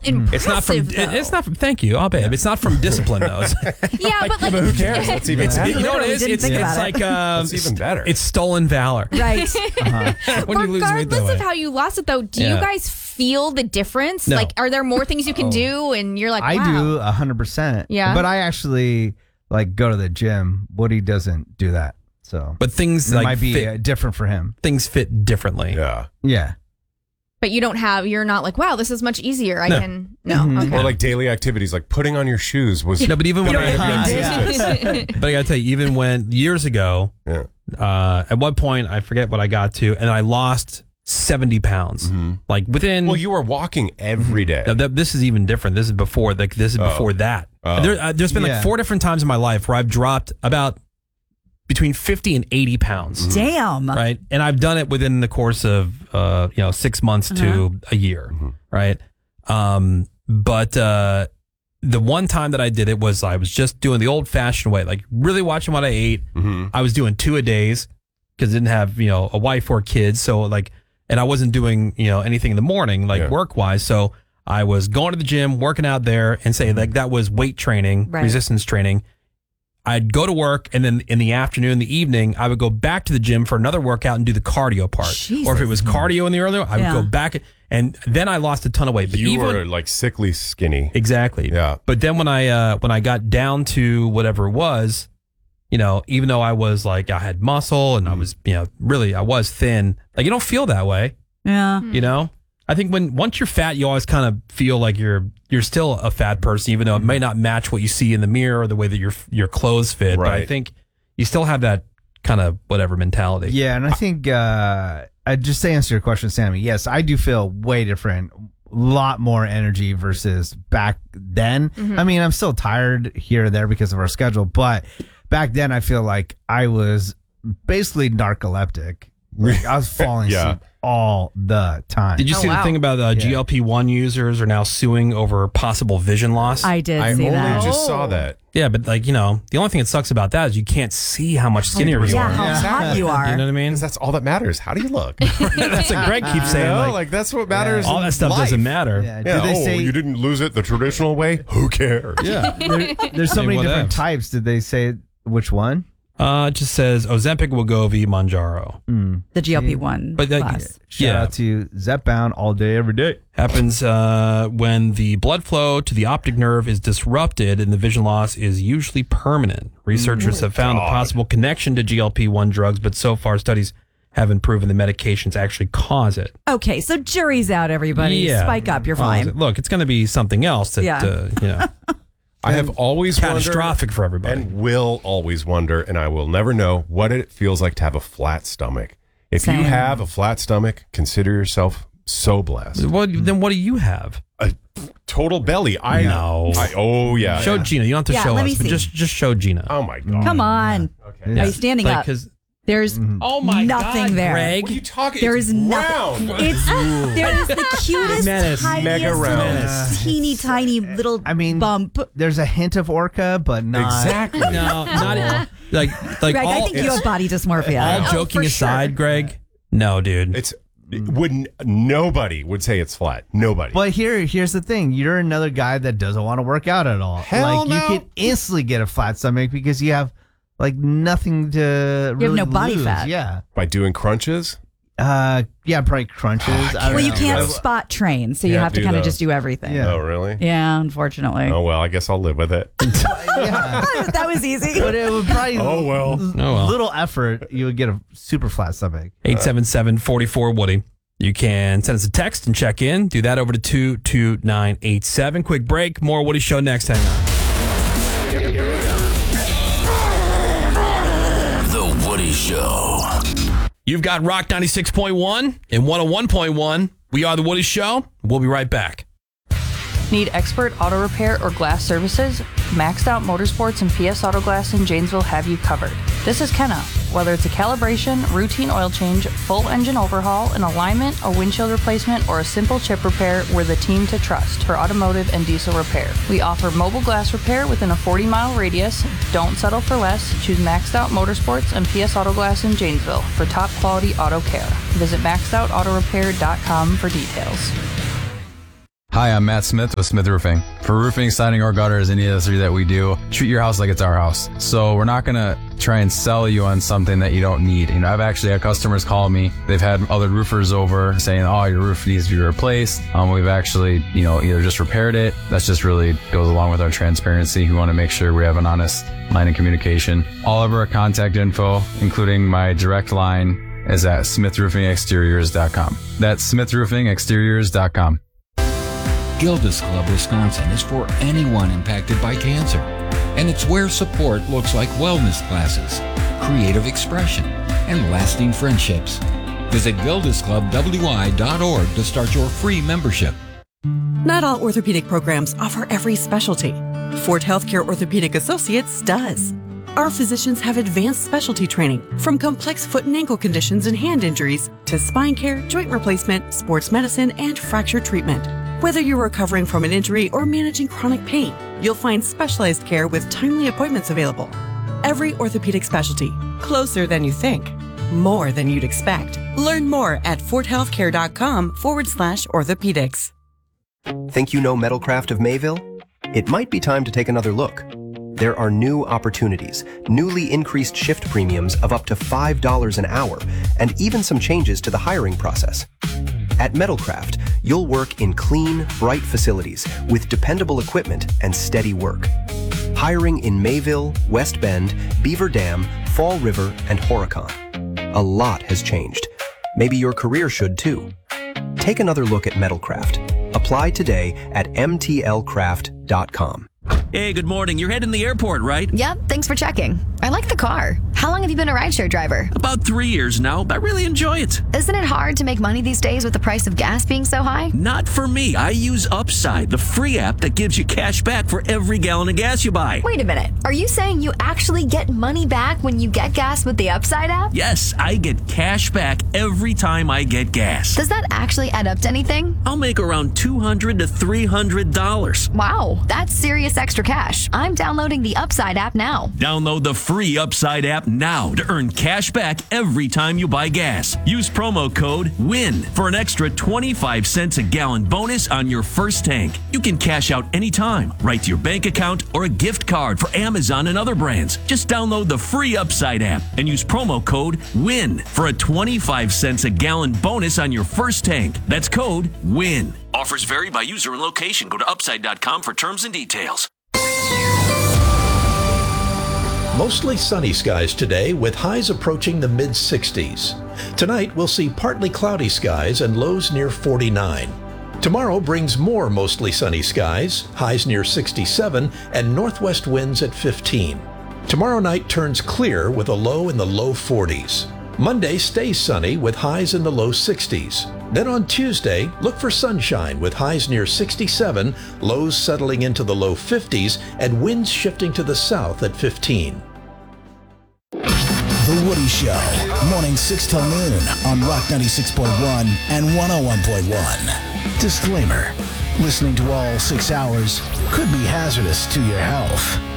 It's not from. It's not from. Thank you, babe. It's not from discipline, though. Yeah, but like, who cares? That's even better. You know what it is? It's like That's even better. It's stolen valor. Right. When you lose weight that regardless way. of how you lost it, though, do you guys feel the difference? No. Like, are there more things you can do? And you're like, wow. I do 100%. Yeah. But I actually like go to the gym. Woody doesn't do that. So, But things it like might be fit, different for him. things fit differently. Yeah. Yeah. But you're not like, wow, this is much easier. I can, no. Mm-hmm. Okay. Or like daily activities, like putting on your shoes was. No, but even when don't I recommend but I gotta tell you, even when years ago, Yeah. at one point I forget what I got to, and I lost 70 pounds. Like within. Well, you were walking every day. Now, this is even different. This is before. Like this is before that. Oh. There's been like 4 different times in my life where I've dropped about between 50 and 80 pounds. Damn. Right, and I've done it within the course of 6 months to a year. Right, but the one time that I did it was I was just doing the old fashioned way, like really watching what I ate. I was doing 2 a days because I didn't have a wife or kids, so like, and I wasn't doing anything in the morning like work wise, so I was going to the gym, working out there, and say like that was weight training, resistance training. I'd go to work, and then in the afternoon, the evening, I would go back to the gym for another workout and do the cardio part. Jesus. Or if it was cardio in the earlier, I would go back, and then I lost a ton of weight. But You were like sickly skinny. Exactly. Yeah. But then when I got down to whatever it was, even though I was like I had muscle and I was really I was thin, like you don't feel that way. Yeah. I think once you're fat, you always kind of feel like you're still a fat person, even though it may not match what you see in the mirror or the way that your clothes fit. But I Right. think you still have that kind of whatever mentality. Yeah. And I think, I just to answer your question, Sammy, yes, I do feel way different. A lot more energy versus back then. I mean, I'm still tired here or there because of our schedule, but back then I feel like I was basically narcoleptic. Like, I was falling asleep all the time. Did you see the thing about GLP-1 users are now suing over possible vision loss? I did I see only that. just saw that. Yeah, but like, the only thing that sucks about that is you can't see how much skinnier you Yeah, are. how hot you are. You know what I mean? Because that's all that matters. How do you look? That's what Greg keeps saying. Like that's what matters. all in that stuff life. doesn't matter. Yeah. Yeah. Did they say you didn't lose it the traditional way? Who cares? Yeah. there's so Hey, many what different else? types? Did they say which one? It just says Ozempic, Wegovy, Mounjaro. The GLP-1 But class. Shout out to Zepbound all day, every day. Happens when the blood flow to the optic nerve is disrupted and the vision loss is usually permanent. Researchers have found a possible connection to GLP-1 drugs, but so far studies haven't proven the medications actually cause it. Okay, so jury's out, everybody. Spike up, you're fine. Look, it's going to be something else that, I have always catastrophic wondered for everybody. and will always wonder, and I will never know what it feels like to have a flat stomach. If Same. you have a flat stomach, consider yourself so blessed. Then what do you have? A total belly. I know. Oh yeah. Show Gina. You don't have to Yeah, show let us, me but see. just show Gina. Oh my god. Come on. Okay. Are you standing up? Because There's oh my nothing God, there. Greg. What are you talking? There It's is round. nothing. It's there's the cutest, Menace. tiniest, Mega round. little teeny tiny little bump. There's a hint of orca, but not Exactly. No, not like Greg, all, I think you have body dysmorphia. all joking aside, Greg. No, dude. It's nobody would say it's flat. Nobody. But here's the thing: you're another guy that doesn't want to work out at all. Hell no. You can instantly get a flat stomach because you have like nothing to. You have really no body lose. fat. Yeah. By doing crunches. Yeah, probably crunches. I don't Well, you know. can't spot train, so you Yeah, have to do kind of those. just do everything. Yeah. Oh really? Yeah, unfortunately. Oh well, I guess I'll live with it. Yeah. That was easy. But it would probably Oh, well. little effort, you would get a super flat stomach. 877-44-WOODY. You can send us a text and check in. Do that over to 22987. Quick break. More Woody Show next. Hang on. The Woody Show. You've got Rock 96.1 and 101.1. We are The Woody Show. We'll be right back. Need expert auto repair or glass services? Maxed Out Motorsports and PS Auto Glass in Janesville have you covered. This is Kenna. Whether it's a calibration, routine oil change, full engine overhaul, an alignment, a windshield replacement, or a simple chip repair, we're the team to trust for automotive and diesel repair. We offer mobile glass repair within a 40-mile radius. Don't settle for less. Choose Maxed Out Motorsports and PS Auto Glass in Janesville for top quality auto care. Visit maxedoutautorepair.com for details. Hi, I'm Matt Smith with Smith Roofing. For roofing, siding, or gutters, any of the three that we do, treat your house like it's our house. So we're not going to try and sell you on something that you don't need. I've actually had customers call me. They've had other roofers over saying, oh, your roof needs to be replaced. We've actually, either just repaired it. That's just really goes along with our transparency. We want to make sure we have an honest line of communication. All of our contact info, including my direct line, is at smithroofingexteriors.com. That's smithroofingexteriors.com. Gilda's Club Wisconsin is for anyone impacted by cancer, and it's where support looks like wellness classes, creative expression, and lasting friendships. Visit gildasclubwi.org to start your free membership. Not all orthopedic programs offer every specialty. Ford Healthcare Orthopedic Associates does. Our physicians have advanced specialty training, from complex foot and ankle conditions and hand injuries to spine care, joint replacement, sports medicine, and fracture treatment. Whether you're recovering from an injury or managing chronic pain, you'll find specialized care with timely appointments available. Every orthopedic specialty, closer than you think, more than you'd expect. Learn more at fordhealthcare.com/orthopedics. Think you know Metalcraft of Mayville? It might be time to take another look. There are new opportunities, newly increased shift premiums of up to $5 an hour, and even some changes to the hiring process. At Metalcraft, you'll work in clean, bright facilities with dependable equipment and steady work. Hiring in Mayville, West Bend, Beaver Dam, Fall River, and Horicon. A lot has changed. Maybe your career should too. Take another look at Metalcraft. Apply today at mtlcraft.com. Hey, good morning. You're heading to the airport, right? Yep, thanks for checking. I like the car. How long have you been a rideshare driver? About 3 years now. I really enjoy it. Isn't it hard to make money these days with the price of gas being so high? Not for me. I use Upside, the free app that gives you cash back for every gallon of gas you buy. Wait a minute. Are you saying you actually get money back when you get gas with the Upside app? Yes, I get cash back every time I get gas. Does that actually add up to anything? I'll make around $200 to $300. Wow, that's serious extra cash. I'm downloading the Upside app now. Download the free Upside app now to earn cash back every time you buy gas. Use promo code WIN for an extra 25 cents a gallon bonus on your first tank. You can cash out anytime, right to your bank account or a gift card for Amazon and other brands. Just download the free Upside app and use promo code WIN for a 25 cents a gallon bonus on your first tank. That's code WIN. Offers vary by user and location. Go to upside.com for terms and details. Mostly sunny skies today with highs approaching the mid-60s. Tonight we'll see partly cloudy skies and lows near 49. Tomorrow brings more mostly sunny skies, highs near 67, and northwest winds at 15. Tomorrow night turns clear with a low in the low 40s. Monday stays sunny with highs in the low 60s. Then on Tuesday, look for sunshine with highs near 67, lows settling into the low 50s, and winds shifting to the south at 15. The Woody Show, morning 6 till noon on Rock 96.1 and 101.1. Disclaimer, listening to all 6 hours could be hazardous to your health.